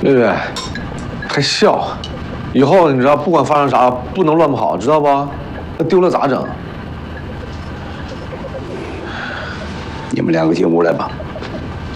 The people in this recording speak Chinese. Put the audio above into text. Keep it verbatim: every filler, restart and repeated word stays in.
瑞瑞，还笑？以后你知道，不管发生啥，不能乱跑，知道不？那丢了咋整？ 你们两个进屋来吧。